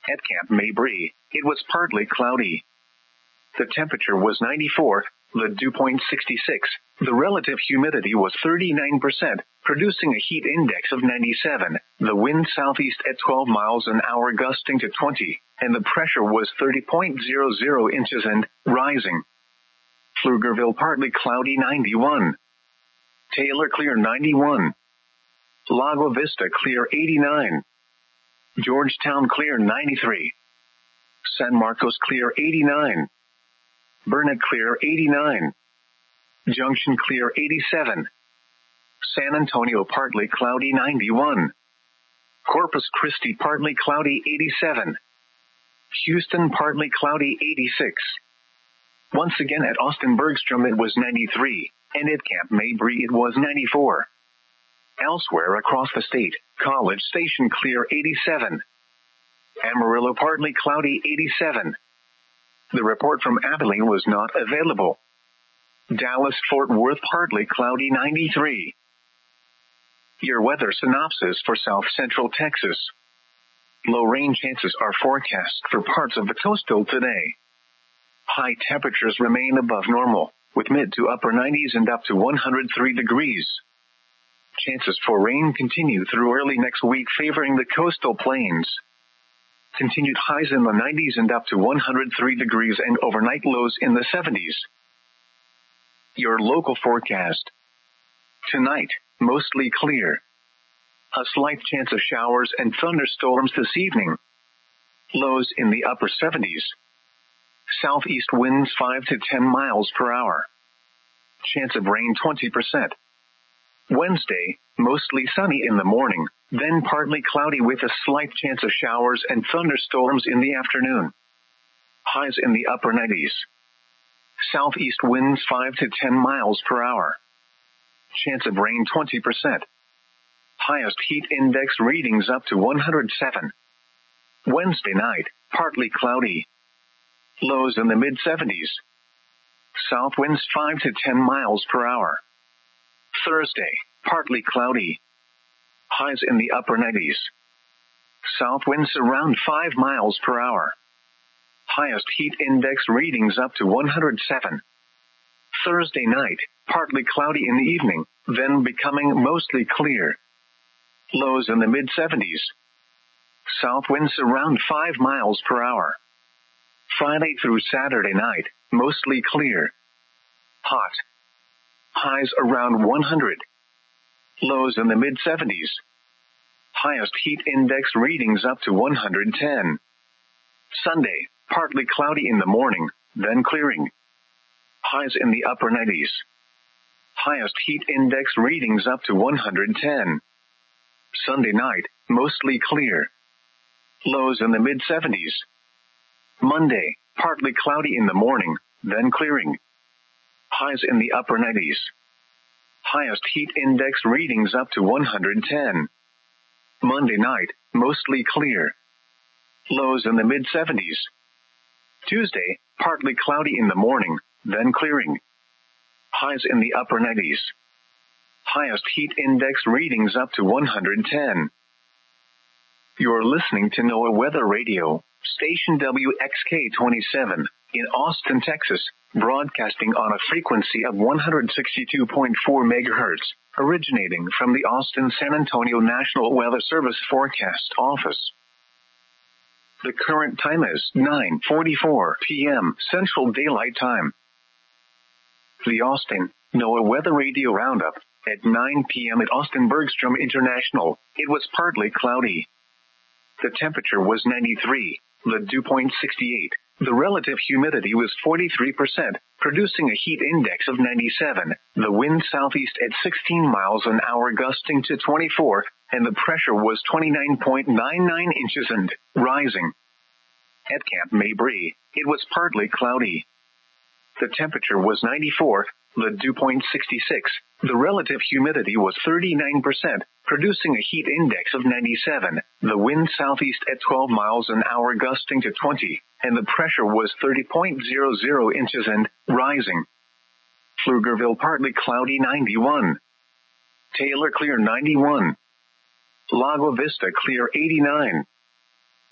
At Camp Mabry, it was partly cloudy. The temperature was 94, the dew point 66. The relative humidity was 39%, producing a heat index of 97. The wind southeast at 12 miles an hour gusting to 20, and the pressure was 30.00 inches and rising. Pflugerville partly cloudy 91. Taylor clear 91. Lago Vista clear 89. Georgetown clear 93. San Marcos clear 89. Burnet clear 89. Junction clear 87. San Antonio partly cloudy 91. Corpus Christi partly cloudy 87. Houston partly cloudy 86. Once again at Austin Bergstrom it was 93, and at Camp Mabry it was 94. Elsewhere across the state, College Station clear 87. Amarillo partly cloudy 87. The report from Abilene was not available. Dallas-Fort Worth partly cloudy 93. Your weather synopsis for South Central Texas. Low rain chances are forecast for parts of the coastal today. High temperatures remain above normal, with mid to upper 90s and up to 103 degrees. Chances for rain continue through early next week, favoring the coastal plains. Continued highs in the 90s and up to 103 degrees and overnight lows in the 70s. Your local forecast. Tonight, mostly clear. A slight chance of showers and thunderstorms this evening. Lows in the upper 70s. Southeast winds 5 to 10 miles per hour. Chance of rain 20%. Wednesday, mostly sunny in the morning, then partly cloudy with a slight chance of showers and thunderstorms in the afternoon. Highs in the upper 90s. Southeast winds 5 to 10 miles per hour. Chance of rain 20%. Highest heat index readings up to 107. Wednesday night, partly cloudy. Lows in the mid-70s. South winds 5 to 10 miles per hour. Thursday, partly cloudy. Highs in the upper 90s. South winds around 5 miles per hour. Highest heat index readings up to 107. Thursday night, partly cloudy in the evening, then becoming mostly clear. Lows in the mid-70s. South winds around 5 miles per hour. Friday through Saturday night, mostly clear. Hot. Highs around 100. Lows in the mid-70s. Highest heat index readings up to 110. Sunday, partly cloudy in the morning, then clearing. Highs in the upper 90s. Highest heat index readings up to 110. Sunday night, mostly clear. Lows in the mid-70s. Monday, partly cloudy in the morning, then clearing. Highs in the upper 90s. Highest heat index readings up to 110. Monday night, mostly clear. Lows in the mid-70s. Tuesday, partly cloudy in the morning, then clearing. Highs in the upper 90s. Highest heat index readings up to 110. You're listening to NOAA Weather Radio, station WXK-27, in Austin, Texas, broadcasting on a frequency of 162.4 megahertz, originating from the Austin-San Antonio National Weather Service Forecast Office. The current time is 9:44 p.m. Central Daylight Time. The Austin NOAA Weather Radio Roundup. At 9 p.m. at Austin Bergstrom International, it was partly cloudy. The temperature was 93, the dew point 68. The relative humidity was 43%, producing a heat index of 97. The wind southeast at 16 miles an hour gusting to 24, and the pressure was 29.99 inches and rising. At Camp Mabry, it was partly cloudy. The temperature was 94, the dew point 66. The relative humidity was 39%, producing a heat index of 97. The wind southeast at 12 miles an hour gusting to 20, and the pressure was 30.00 inches and rising. Pflugerville partly cloudy 91. Taylor clear 91. Lago Vista clear 89.